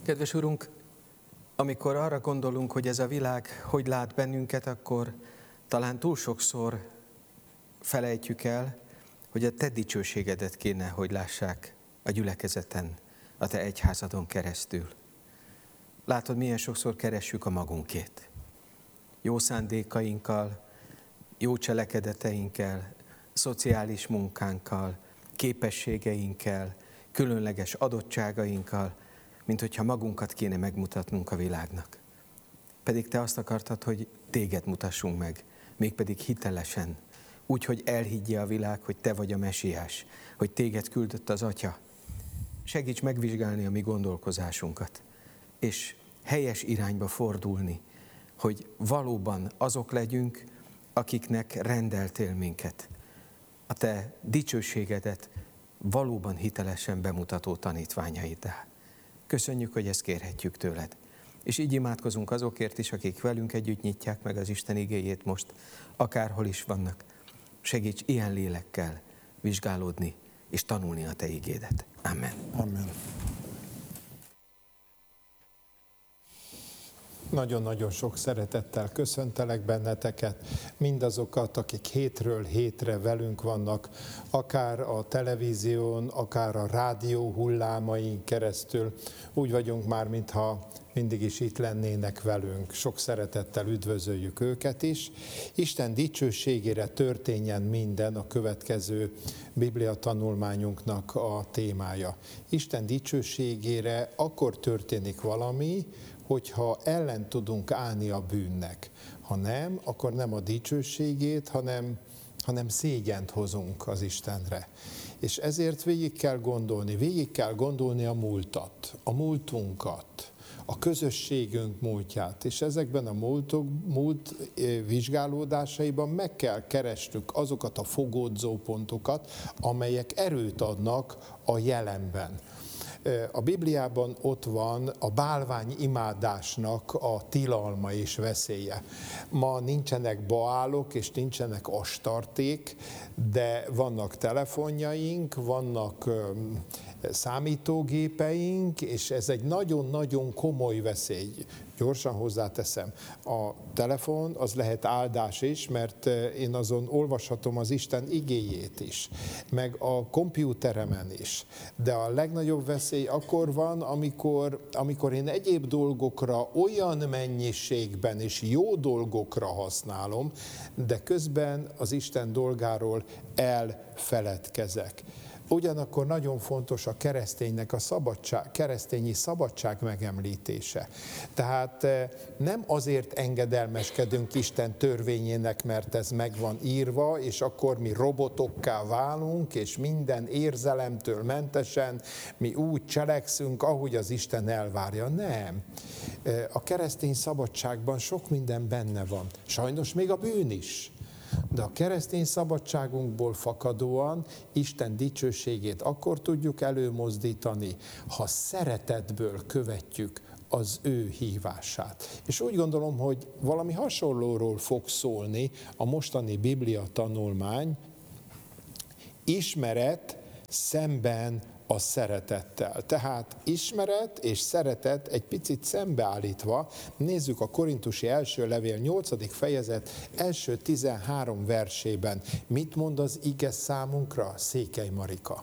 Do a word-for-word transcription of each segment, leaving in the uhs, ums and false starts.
Kedves Urunk, amikor arra gondolunk, hogy ez a világ hogy lát bennünket, akkor talán túl sokszor felejtjük el, hogy a Te dicsőségedet kéne, hogy lássák a gyülekezeten, a Te egyházadon keresztül. Látod, milyen sokszor keressük a magunkét. Jó szándékainkkal, jó cselekedeteinkkel, szociális munkánkkal, képességeinkkel, különleges adottságainkkal, mint hogyha magunkat kéne megmutatnunk a világnak. Pedig Te azt akartad, hogy Téged mutassunk meg, mégpedig hitelesen, úgy, hogy elhiggye a világ, hogy Te vagy a Mesiás, hogy Téged küldött az Atya. Segíts megvizsgálni a mi gondolkozásunkat, és helyes irányba fordulni, hogy valóban azok legyünk, akiknek rendeltél minket. A Te dicsőségedet valóban hitelesen bemutató tanítványaiddá. Köszönjük, hogy ezt kérhetjük tőled. És így imádkozunk azokért is, akik velünk együtt nyitják meg az Isten igéjét most, akárhol is vannak. Segíts ilyen lélekkel vizsgálódni és tanulni a Te igédet. Amen. Amen. Nagyon-nagyon sok szeretettel köszöntelek benneteket, mindazokat, akik hétről hétre velünk vannak, akár a televízión, akár a rádió hullámain keresztül. Úgy vagyunk már, mintha mindig is itt lennének velünk. Sok szeretettel üdvözöljük őket is. Isten dicsőségére történjen minden a következő Biblia tanulmányunknak a témája. Isten dicsőségére akkor történik valami, hogyha ellen tudunk állni a bűnnek. Ha nem, akkor nem a dicsőségét, hanem, hanem szégyent hozunk az Istenre. És ezért végig kell gondolni, végig kell gondolni a múltat, a múltunkat, a közösségünk múltját, és ezekben a múltok, múlt vizsgálódásaiban meg kell keresnünk azokat a fogódzó pontokat, amelyek erőt adnak a jelenben. A Bibliában ott van a bálvány imádásnak a tilalma és veszélye. Ma nincsenek baálok és nincsenek astarték, de vannak telefonjaink, vannak számítógépeink, és ez egy nagyon-nagyon komoly veszély. Gyorsan hozzáteszem, a telefon az lehet áldás is, mert én azon olvashatom az Isten igéjét is, meg a kompjúteremen is. De a legnagyobb veszély akkor van, amikor, amikor én egyéb dolgokra olyan mennyiségben és jó dolgokra használom, de közben az Isten dolgáról elfeledkezek. Ugyanakkor nagyon fontos a kereszténynek a szabadság, keresztényi szabadság megemlítése. Tehát nem azért engedelmeskedünk Isten törvényének, mert ez meg van írva, és akkor mi robotokká válunk, és minden érzelemtől mentesen mi úgy cselekszünk, ahogy az Isten elvárja. Nem. A keresztény szabadságban sok minden benne van. Sajnos még a bűn is. De a keresztény szabadságunkból fakadóan Isten dicsőségét akkor tudjuk előmozdítani, ha szeretetből követjük az ő hívását. És úgy gondolom, hogy valami hasonlóról fog szólni a mostani Biblia tanulmány, ismeret szemben a szeretettel. Tehát ismeret és szeretet egy picit szembeállítva, nézzük a Korintusi első levél nyolcadik fejezet első tizenhárom versében. Mit mond az ige számunkra, Székely Marika?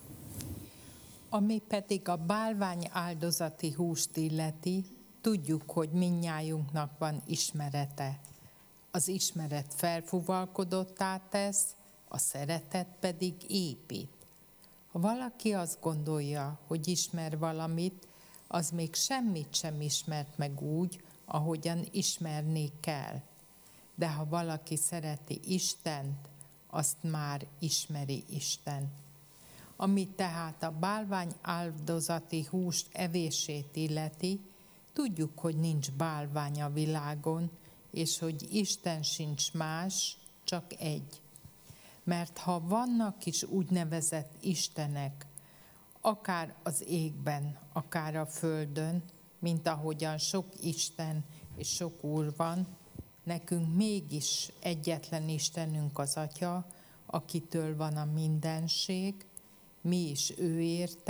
Ami pedig a bálvány áldozati húst illeti, tudjuk, hogy mindnyájunknak van ismerete. Az ismeret felfúvalkodottá tesz, a szeretet pedig épít. Ha valaki azt gondolja, hogy ismer valamit, az még semmit sem ismert meg úgy, ahogyan ismerni kell. De ha valaki szereti Istent, azt már ismeri Isten. Ami tehát a bálvány áldozati húst evését illeti, tudjuk, hogy nincs bálvány a világon, és hogy Isten sincs más, csak egy. Mert ha vannak is úgynevezett istenek, akár az égben, akár a földön, mint ahogyan sok Isten és sok Úr van, nekünk mégis egyetlen Istenünk az Atya, akitől van a mindenség, mi is ő érte,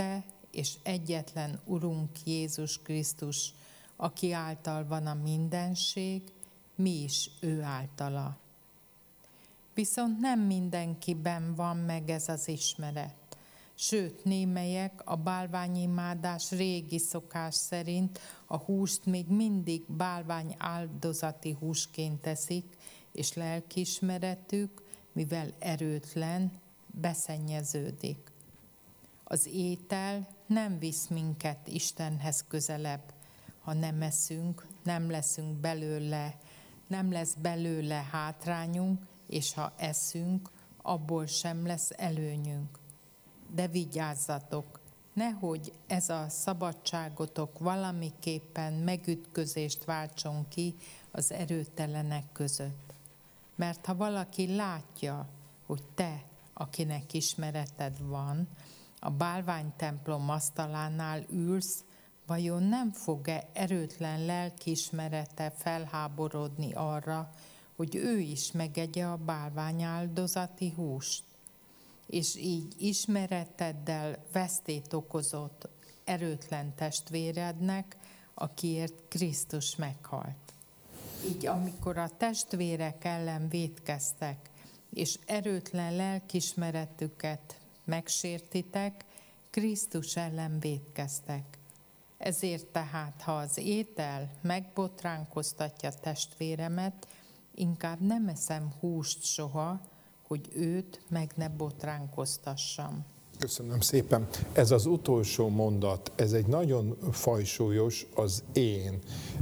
és egyetlen Urunk Jézus Krisztus, aki által van a mindenség, mi is ő általa. Viszont nem mindenkiben van meg ez az ismeret. Sőt, némelyek a bálványimádás régi szokás szerint a húst még mindig bálvány áldozati húsként teszik, és lelkiismeretük, mivel erőtlen, beszennyeződik. Az étel nem visz minket Istenhez közelebb. Ha nem eszünk, nem leszünk belőle, nem lesz belőle hátrányunk, és ha eszünk, abból sem lesz előnyünk. De vigyázzatok, nehogy ez a szabadságotok valamiképpen megütközést váltson ki az erőtelenek között. Mert ha valaki látja, hogy te, akinek ismereted van, a bálványtemplom asztalánál ülsz, vajon nem fog-e erőtlen lelkiismerete felháborodni arra, hogy ő is megegye a bálványáldozati húst? És így ismereteddel vesztét okozott erőtlen testvérednek, akiért Krisztus meghalt. Így amikor a testvérek ellen vétkeztek, és erőtlen lelkiismeretüket megsértitek, Krisztus ellen vétkeztek. Ezért tehát, ha az étel megbotránkoztatja testvéremet, inkább nem eszem húst soha, hogy őt meg ne botránkoztassam. Köszönöm szépen. Ez az utolsó mondat, ez egy nagyon fajsúlyos az én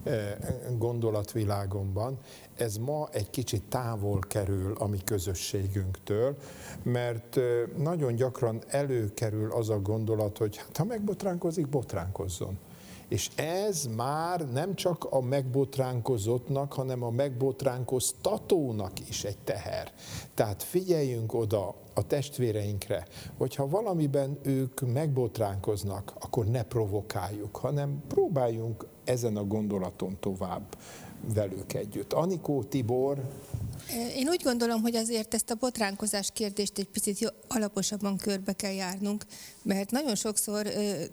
gondolatvilágomban. Ez ma egy kicsit távol kerül a mi közösségünktől, mert nagyon gyakran előkerül az a gondolat, hogy hát, ha megbotránkozik, botránkozzon. És ez már nem csak a megbotránkozottnak, hanem a megbotránkoztatónak is egy teher. Tehát figyeljünk oda a testvéreinkre, hogyha valamiben ők megbotránkoznak, akkor ne provokáljuk, hanem próbáljunk ezen a gondolaton tovább velük együtt. Anikó, Tibor? Én úgy gondolom, hogy azért ezt a botránkozás kérdést egy picit alaposabban körbe kell járnunk, mert nagyon sokszor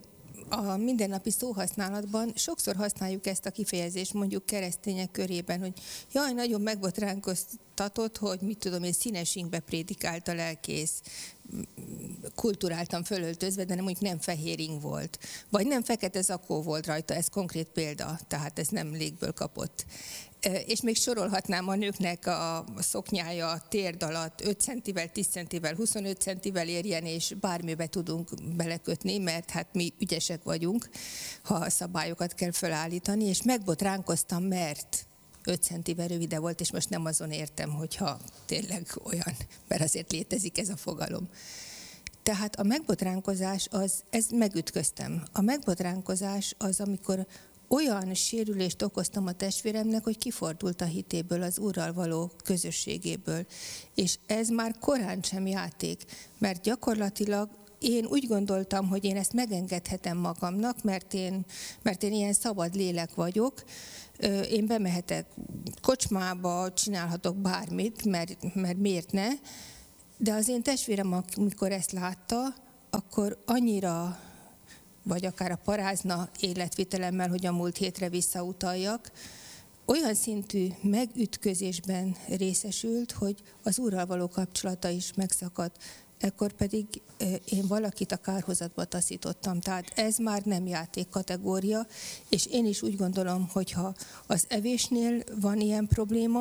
a mindennapi szóhasználatban sokszor használjuk ezt a kifejezést, mondjuk keresztények körében, hogy jaj, nagyon megbotránkoztatott, hogy mit tudom én, színesingbe prédikált a lelkész, kulturáltan fölöltözve, de nem, mondjuk nem fehéring volt. Vagy nem fekete zakó volt rajta, ez konkrét példa, tehát ez nem légből kapott. És még sorolhatnám a nőknek a szoknyája a térd alatt öt centivel, tíz centivel, huszonöt centivel érjen, és bármibe tudunk belekötni, mert hát mi ügyesek vagyunk, ha a szabályokat kell felállítani, és megbotránkoztam, mert öt centivel rövide volt, és most nem azon értem, hogyha tényleg olyan, mert azért létezik ez a fogalom. Tehát a megbotránkozás, az, ez megütköztem. A megbotránkozás az, amikor olyan sérülést okoztam a testvéremnek, hogy kifordult a hitéből, az Úrral való közösségéből. És ez már korán sem játék, mert gyakorlatilag én úgy gondoltam, hogy én ezt megengedhetem magamnak, mert én, mert én ilyen szabad lélek vagyok. Én bemehetek kocsmába, csinálhatok bármit, mert, mert miért ne. De az én testvérem, amikor ezt látta, akkor annyira, vagy akár a parázna életvitelemmel, hogy a múlt hétre visszautaljak, olyan szintű megütközésben részesült, hogy az Úrral való kapcsolata is megszakadt. Ekkor pedig én valakit a kárhozatba taszítottam. Tehát ez már nem játék kategória, és én is úgy gondolom, hogy ha az evésnél van ilyen probléma,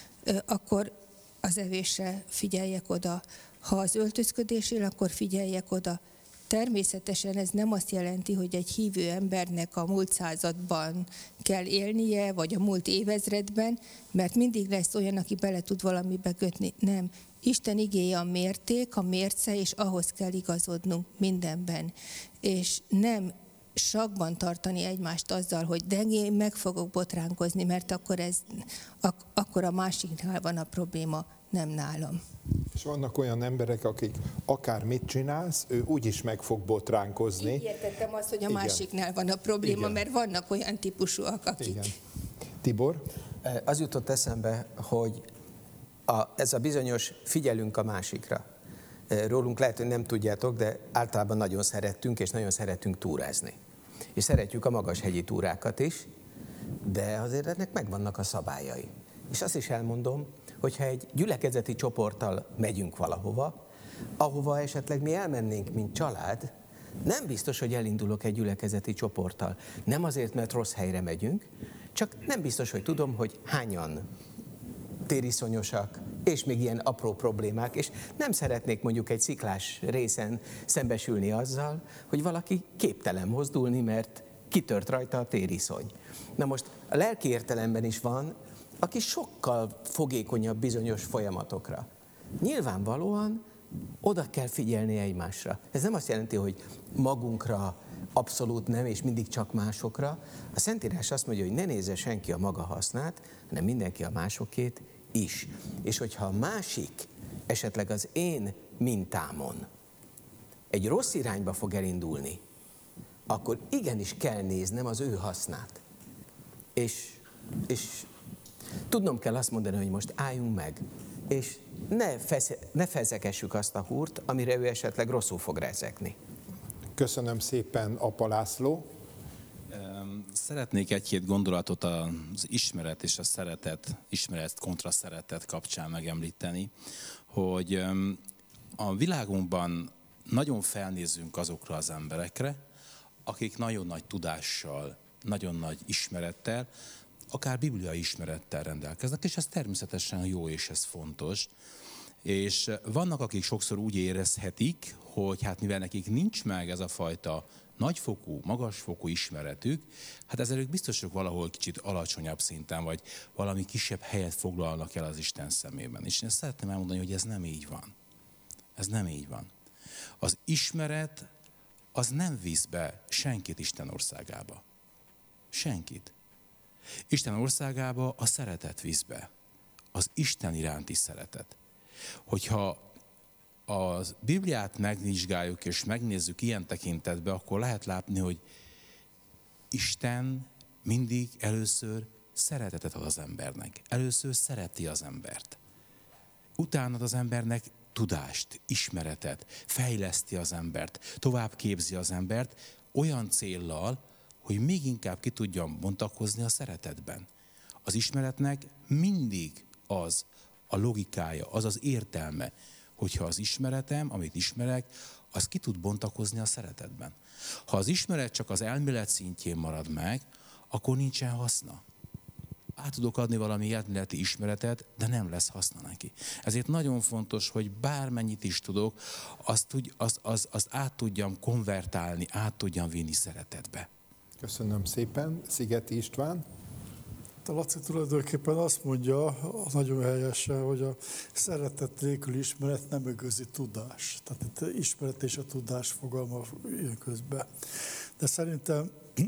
akkor az evésre figyeljek oda. Ha az öltözködésnél, akkor figyeljek oda. Természetesen ez nem azt jelenti, hogy egy hívő embernek a múlt században kell élnie, vagy a múlt évezredben, mert mindig lesz olyan, aki bele tud valamibe kötni. Nem. Isten igéje a mérték, a mérce, és ahhoz kell igazodnunk mindenben. És nem sakban tartani egymást azzal, hogy de én meg fogok botránkozni, mert akkor, ez, ak- akkor a másiknál van a probléma, nem nálam. És vannak olyan emberek, akik akár mit csinálsz, ő úgyis meg fog botránkozni. Így értettem azt, hogy a Igen. másiknál van a probléma, Igen. mert vannak olyan típusúak, akik... Igen. Tibor? Az jutott eszembe, hogy a, ez a bizonyos figyelünk a másikra. Rólunk lehet, hogy nem tudjátok, de általában nagyon szerettünk, és nagyon szeretünk túrázni. És szeretjük a magashegyi túrákat is, de azért ennek megvannak a szabályai. És azt is elmondom, hogyha egy gyülekezeti csoporttal megyünk valahova, ahova esetleg mi elmennénk, mint család, nem biztos, hogy elindulok egy gyülekezeti csoporttal. Nem azért, mert rossz helyre megyünk, csak nem biztos, hogy tudom, hogy hányan tériszonyosak, és még ilyen apró problémák, és nem szeretnék mondjuk egy sziklás részen szembesülni azzal, hogy valaki képtelen mozdulni, mert kitört rajta a tériszony. Na most a lelki értelemben is van, aki sokkal fogékonyabb bizonyos folyamatokra. Nyilvánvalóan oda kell figyelni egymásra. Ez nem azt jelenti, hogy magunkra abszolút nem, és mindig csak másokra. A Szentírás azt mondja, hogy ne nézze senki a maga hasznát, hanem mindenki a másokét is. És hogyha a másik esetleg az én mintámon egy rossz irányba fog elindulni, akkor igenis kell néznem az ő hasznát. És, és tudnom kell azt mondani, hogy most álljunk meg, és ne, fesz, ne fezekessük azt a húrt, amire ő esetleg rosszul fog rezegni. Köszönöm szépen, Apa László. Szeretnék egy-két gondolatot az ismeret és a szeretet, ismeret kontra szeretet kapcsán megemlíteni, hogy a világunkban nagyon felnézzünk azokra az emberekre, akik nagyon nagy tudással, nagyon nagy ismerettel, akár bibliai ismerettel rendelkeznek, és ez természetesen jó, és ez fontos. És vannak, akik sokszor úgy érezhetik, hogy hát mivel nekik nincs meg ez a fajta nagyfokú, magasfokú ismeretük, hát ezzel ők biztos, hogy valahol kicsit alacsonyabb szinten, vagy valami kisebb helyet foglalnak el az Isten szemében. És én szeretném elmondani, hogy ez nem így van. Ez nem így van. Az ismeret az nem visz be senkit Isten országába. Senkit. Isten országába a szeretet visz be. Az Isten iránti szeretet. Hogyha a Bibliát megvizsgáljuk és megnézzük ilyen tekintetbe, akkor lehet látni, hogy Isten mindig először szeretetet ad az embernek. Először szereti az embert. Utána ad az embernek tudást, ismeretet, fejleszti az embert, tovább képzi az embert olyan céllal, hogy még inkább ki tudjon bontakozni a szeretetben. Az ismeretnek mindig az a logikája, az az értelme, hogyha az ismeretem, amit ismerek, az ki tud bontakozni a szeretetben. Ha az ismeret csak az elmélet szintjén marad meg, akkor nincsen haszna. Át tudok adni valami elméleti ismeretet, de nem lesz haszna neki. Ezért nagyon fontos, hogy bármennyit is tudok, azt, azt, azt, azt át tudjam konvertálni, át tudjam vinni szeretetbe. Köszönöm szépen. Szigeti István. A Laci tulajdonképpen azt mondja nagyon helyesen, hogy a szeretet nélkül ismeret nem igazi tudás. Tehát itt ismeret és a tudás fogalma jön közbe. De szerintem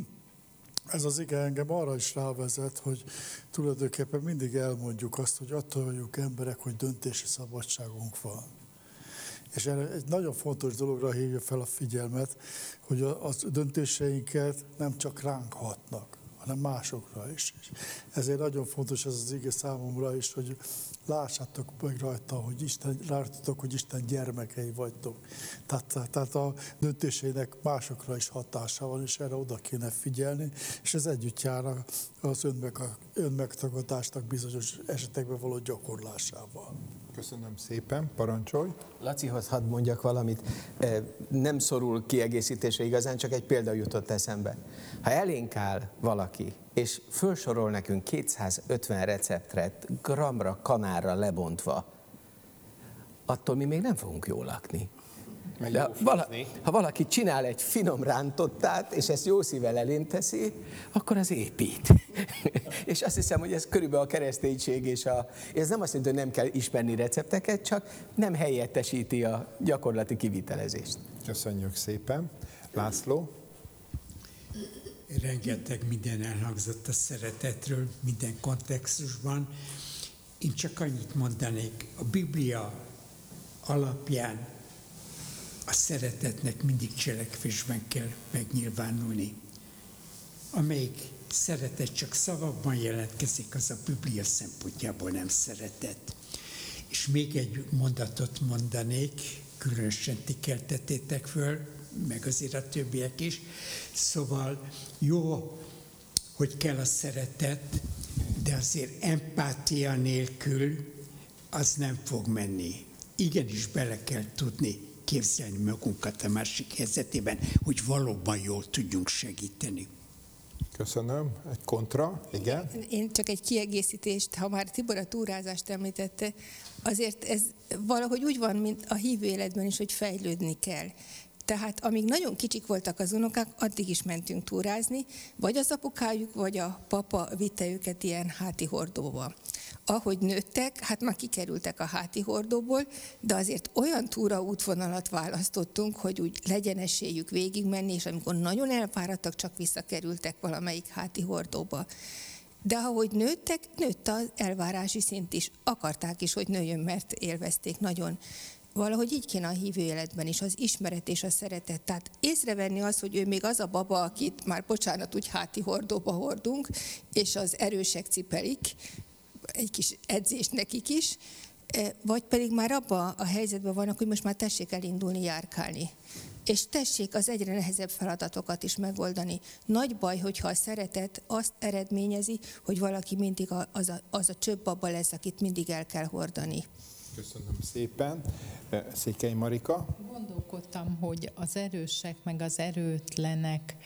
ez az ige engem arra is rávezet, hogy tulajdonképpen mindig elmondjuk azt, hogy attól vagyunk emberek, hogy döntési szabadságunk van. És erre egy nagyon fontos dologra hívja fel a figyelmet, hogy a, a döntéseinket nem csak ránk hatnak, hanem másokra is. Ezért nagyon fontos ez az ige számomra is, hogy lássátok meg rajta, hogy Isten, látjátok, hogy Isten gyermekei vagytok. Tehát, tehát a döntéseinek másokra is hatása van, és erre oda kéne figyelni, és ez együtt jár az önmeg, önmegtagadásnak bizonyos esetekben való gyakorlásával. Köszönöm szépen, parancsolj. Lacihoz hadd mondjak valamit, nem szorul kiegészítésre igazán, csak egy példa jutott eszembe. Ha elénk áll valaki, és felsorol nekünk kétszázötven receptet, gramra, kanárra lebontva, attól mi még nem fogunk jól lakni. De ha, vala, ha valaki csinál egy finom rántottát, és ezt jó szívvel elém teszi, akkor az épít. És azt hiszem, hogy ez körülbelül a kereszténység, és a, ez nem azt jelenti, hogy nem kell ismerni recepteket, csak nem helyettesíti a gyakorlati kivitelezést. Köszönjük szépen. László? Rengeteg minden elhangzott a szeretetről, minden kontextusban. Én csak annyit mondanék, a Biblia alapján a szeretetnek mindig cselekvésben kell megnyilvánulni. Amelyik szeretet csak szavakban jelentkezik, az a Biblia szempontjából nem szeretet. És még egy mondatot mondanék, különösen ti keltettétek föl, meg azért a többiek is. Szóval jó, hogy kell a szeretet, de azért empátia nélkül az nem fog menni. Igenis bele kell tudni képzelni magunkat a másik helyzetében, hogy valóban jól tudjunk segíteni. Köszönöm. Egy kontra, igen. Én csak egy kiegészítést, ha már Tibor a túrázást említette, azért ez valahogy úgy van, mint a hívő életben is, hogy fejlődni kell. Tehát amíg nagyon kicsik voltak az unokák, addig is mentünk túrázni, vagy az apukájuk, vagy a papa vitte őket ilyen háti hordóba. Ahogy nőttek, hát már kikerültek a háti hordóból, de azért olyan túra útvonalat választottunk, hogy úgy legyen esélyük végigmenni, és amikor nagyon elfáradtak, csak visszakerültek valamelyik háti hordóba. De ahogy nőttek, nőtt az elvárási szint is. Akarták is, hogy nőjön, mert élvezték nagyon. Valahogy így kéne a hívő életben is, az ismeret és a szeretet. Tehát észrevenni azt, hogy ő még az a baba, akit már, bocsánat, úgy háti hordóba hordunk, és az erősek cipelik, egy kis edzés nekik is, vagy pedig már abban a helyzetben vannak, hogy most már tessék elindulni, járkálni. És tessék az egyre nehezebb feladatokat is megoldani. Nagy baj, hogyha a szeretet azt eredményezi, hogy valaki mindig az a, az a csöbb baba lesz, akit mindig el kell hordani. Köszönöm szépen. Székely Marika? Gondolkodtam, hogy az erősek meg az erőtleneknek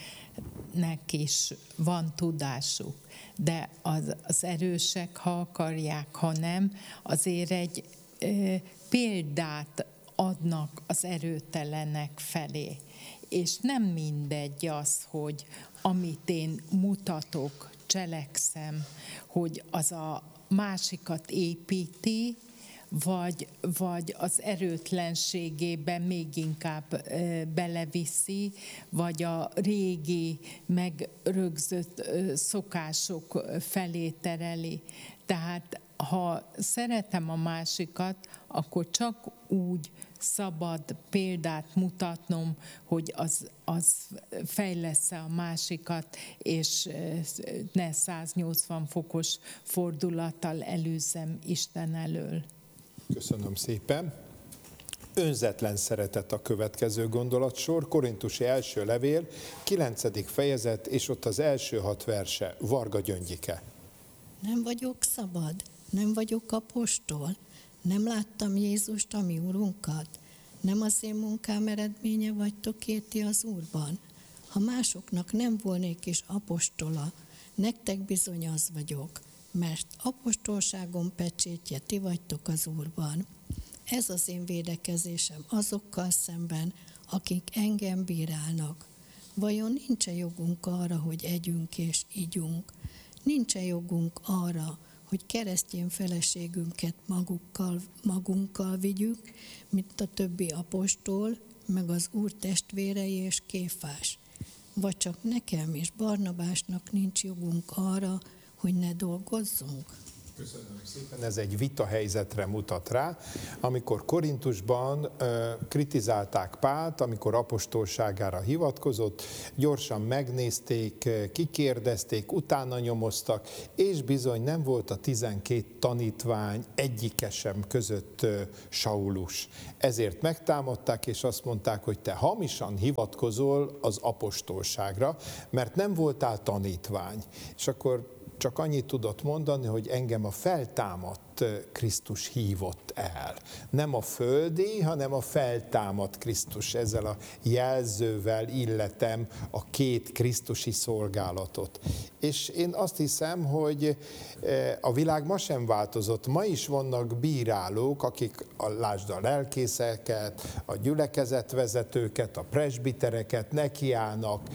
is van tudásuk, de az, az erősek, ha akarják, ha nem, azért egy e, példát adnak az erőtelenek felé. És nem mindegy az, hogy amit én mutatok, cselekszem, hogy az a másikat építi, Vagy, vagy az erőtlenségében még inkább beleviszi, vagy a régi, megrögzött szokások felé tereli. Tehát ha szeretem a másikat, akkor csak úgy szabad példát mutatnom, hogy az, az fejlesz-e a másikat, és ne száznyolcvan fokos fordulattal elűzzem Isten elől. Köszönöm szépen. Önzetlen szeretet a következő gondolatsor, Korintusi első levél, kilencedik fejezet, és ott az első hat verse. Varga Gyöngyike. Nem vagyok szabad, nem vagyok apostol, nem láttam Jézust, a mi Urunkat. Nem az én munkám eredménye vagytok érti az Úrban. Ha másoknak nem volnék is apostola, nektek bizony az vagyok, mert apostolságom pecsétje ti vagytok az Úrban. Ez az én védekezésem azokkal szemben, akik engem bírálnak. Vajon nincs-e jogunk arra, hogy együnk és igyunk? Nincs-e jogunk arra, hogy keresztény feleségünket magukkal, magunkkal vigyük, mint a többi apostol, meg az Úr testvérei és Kéfás? Vagy csak nekem és Barnabásnak nincs jogunk arra, hogy ne dolgozzunk? Köszönöm szépen. Ez egy vitahelyzetre mutat rá, amikor Korintusban ö, kritizálták Pált, amikor apostolságára hivatkozott, gyorsan megnézték, kikérdezték, utána nyomoztak, és bizony nem volt a tizenkét tanítvány egyike sem között ö, Saulus. Ezért megtámadták, és azt mondták, hogy te hamisan hivatkozol az apostolságra, mert nem voltál tanítvány. És akkor csak annyit tudott mondani, hogy engem a feltámadt Krisztus hívott el. Nem a földi, hanem a feltámadt Krisztus. Ezzel a jelzővel illetem a két krisztusi szolgálatot. És én azt hiszem, hogy a világ ma sem változott. Ma is vannak bírálók, akik a, lásd a lelkészeket, a gyülekezetvezetőket, a presbitereket nekiállnak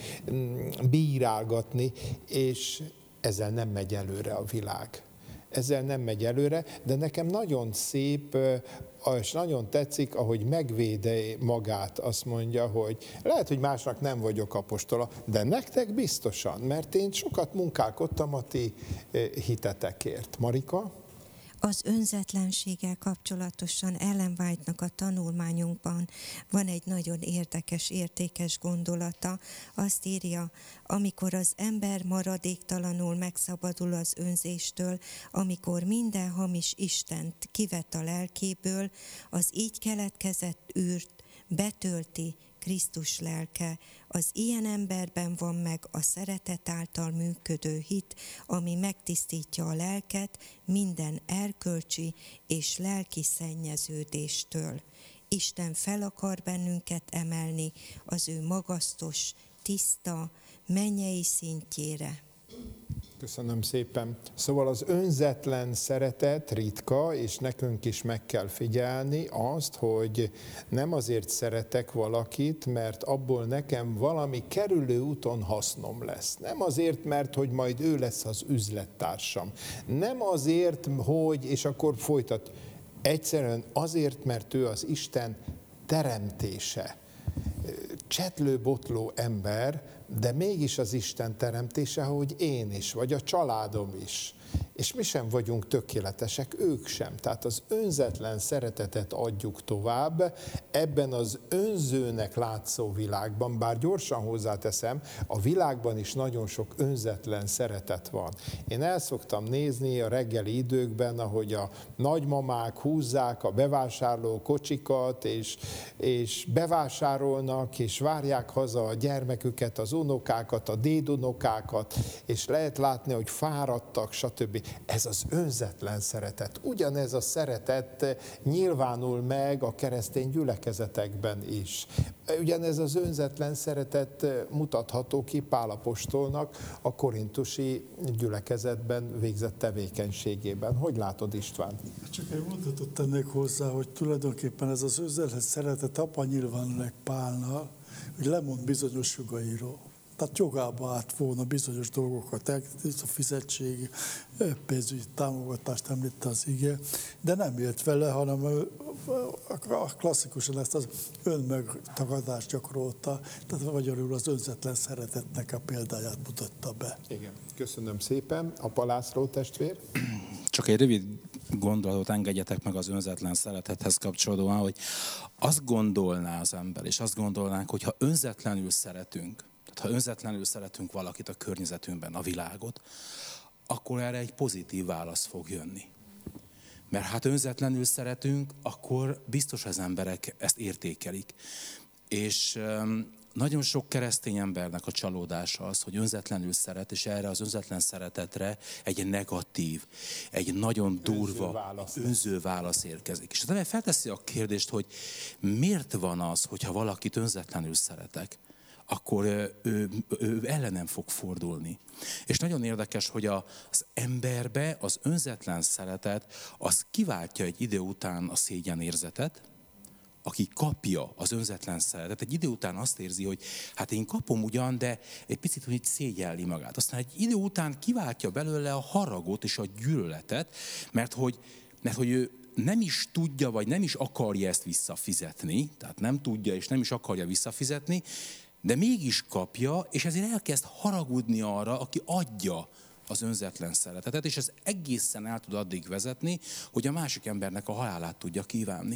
bírálgatni, és ezzel nem megy előre a világ. Ezzel nem megy előre, de nekem nagyon szép, és nagyon tetszik, ahogy megvéde magát, azt mondja, hogy lehet, hogy másnak nem vagyok apostola, de nektek biztosan, mert én sokat munkálkodtam a ti hitetekért. Marika? Az önzetlenséggel kapcsolatosan Ellen White-nak a tanulmányunkban van egy nagyon érdekes, értékes gondolata. Azt írja, amikor az ember maradéktalanul megszabadul az önzéstől, amikor minden hamis istent kivet a lelkéből, az így keletkezett űrt betölti Krisztus lelke. Az ilyen emberben van meg a szeretet által működő hit, ami megtisztítja a lelket minden erkölcsi és lelki szennyeződéstől. Isten fel akar bennünket emelni az ő magasztos, tiszta, mennyei szintjére. Köszönöm szépen. Szóval az önzetlen szeretet ritka, és nekünk is meg kell figyelni azt, hogy nem azért szeretek valakit, mert abból nekem valami kerülő úton hasznom lesz. Nem azért, mert hogy majd ő lesz az üzlettársam. Nem azért, hogy, és akkor folytat, egyszerűen azért, mert ő az Isten teremtése. Csetlő-botló ember, de mégis az Isten teremtése, hogy én is, vagy a családom is. És mi sem vagyunk tökéletesek, ők sem. Tehát az önzetlen szeretetet adjuk tovább ebben az önzőnek látszó világban, bár gyorsan hozzáteszem, a világban is nagyon sok önzetlen szeretet van. Én el szoktam nézni a reggeli időkben, ahogy a nagymamák húzzák a bevásárló kocsikat, és, és bevásárolnak, és várják haza a gyermeküket, az unokákat, a dédunokákat, és lehet látni, hogy fáradtak, stb. Ez az önzetlen szeretet. Ugyanez a szeretet nyilvánul meg a keresztény gyülekezetekben is. Ugyanez az önzetlen szeretet mutatható ki Pál apostolnak a korintusi gyülekezetben végzett tevékenységében. Hogy látod, István? Csak egy mondatot tennék hozzá, hogy tulajdonképpen ez az önzetlen szeretet apa nyilvánul meg Pálnál, hogy lemond bizonyos jogairól. Tehát jogába átvóna bizonyos dolgokat, a fizetség, pénzügyi támogatást említette az ige, de nem élt vele, hanem klasszikusan ezt az önmegtagadást gyakorolta, tehát magyarul az önzetlen szeretetnek a példáját mutatta be. Igen, köszönöm szépen. Apa László testvér? Csak egy rövid gondolatot engedjetek meg az önzetlen szeretethez kapcsolódóan, hogy azt gondolná az ember, és azt gondolnánk, hogy ha önzetlenül szeretünk, ha önzetlenül szeretünk valakit a környezetünkben, a világot, akkor erre egy pozitív válasz fog jönni. Mert hát önzetlenül szeretünk, akkor biztos az emberek ezt értékelik. És nagyon sok keresztény embernek a csalódása az, hogy önzetlenül szeret, és erre az önzetlen szeretetre egy negatív, egy nagyon durva, önző válasz, önző válasz érkezik. És az ember felteszi a kérdést, hogy miért van az, hogyha valakit önzetlenül szeretek, akkor ő, ő, ő ellenem fog fordulni. És nagyon érdekes, hogy az emberbe az önzetlen szeretet, az kiváltja egy idő után a szégyenérzetet, aki kapja az önzetlen szeretet, egy idő után azt érzi, hogy hát én kapom ugyan, de egy picit hogy szégyelli magát. Aztán egy idő után kiváltja belőle a haragot és a gyűlöletet, mert hogy, mert hogy ő nem is tudja, vagy nem is akarja ezt visszafizetni, tehát nem tudja és nem is akarja visszafizetni, de mégis kapja, és ezért elkezd haragudni arra, aki adja az önzetlen szeretetet, és ez egészen el tud addig vezetni, hogy a másik embernek a halálát tudja kívánni.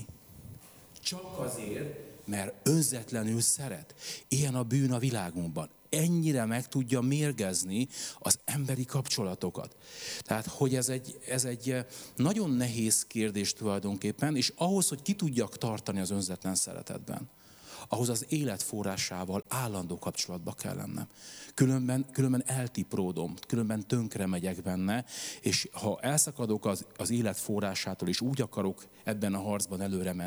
Csak azért, mert önzetlenül szeret. Ilyen a bűn a világunkban. Ennyire meg tudja mérgezni az emberi kapcsolatokat. Tehát, hogy ez egy, ez egy nagyon nehéz kérdés tulajdonképpen, és ahhoz, hogy ki tudjak tartani az önzetlen szeretetben, ahhoz az élet forrásával állandó kapcsolatba kell lennem. Különben, különben eltipródom, különben tönkre megyek benne, és ha elszakadok az, az élet forrásától, és úgy akarok ebben a harcban előre menni,